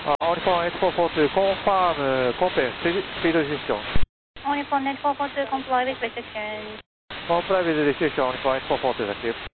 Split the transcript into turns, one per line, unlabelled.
Onlyphone 8442, confirm content, speed restriction.
Onlyphone net 442, comply with restriction.
Comply with restriction, Onlyphone 8442, thank you.